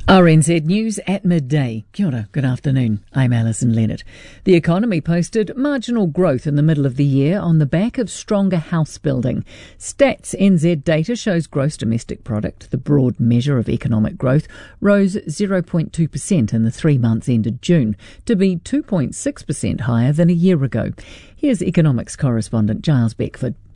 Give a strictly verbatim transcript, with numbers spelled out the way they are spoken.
R N Z News at midday. Kia ora, good afternoon. I'm Alison Leonard. The economy posted marginal growth in the middle of the year on the back of stronger house building. Stats N Z data shows gross domestic product, the broad measure of economic growth, rose zero point two percent in the three months ended June, to be two point six percent higher than a year ago. Here's economics correspondent Giles Beckford.